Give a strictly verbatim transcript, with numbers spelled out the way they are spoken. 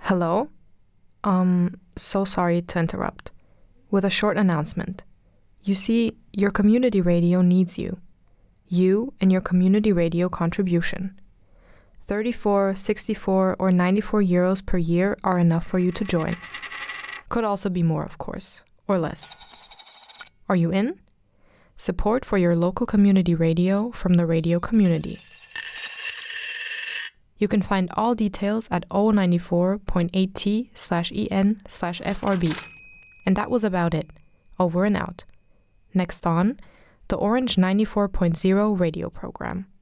Hello? Um, so sorry to interrupt. With a short announcement. You see, your community radio needs you. You and your community radio contribution. thirty-four, sixty-four, or ninety-four euros per year are enough for you to join. Could also be more, of course, or less. Are you in? Support for your local community radio from the radio community. You can find all details at o ninety-four point eight t slash en slash frb. And that was about it. Over and out. Next on, the Orange ninety-four point zero radio program.